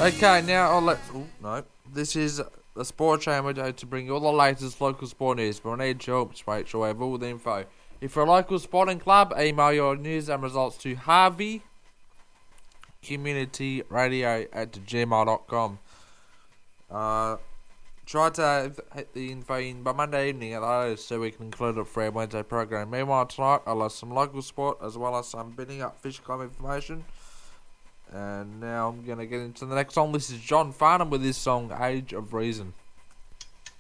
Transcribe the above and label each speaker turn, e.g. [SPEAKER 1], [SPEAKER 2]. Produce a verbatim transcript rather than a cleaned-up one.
[SPEAKER 1] Okay, now I'll let. Oh, no. This is the Sport Chamber Day to bring you all the latest local sport news, but I need your help to make sure I have all the info. If you're a local sporting club, email your news and results to Harvey Community Radio at gmail dot com. Uh, try to hit the info in by Monday evening at the latest so we can include it for our Wednesday program. Meanwhile, tonight I'll have some local sport as well as some bidding up fish club information. And now I'm going to get into the next song. This is John Farnham with his song Age of Reason.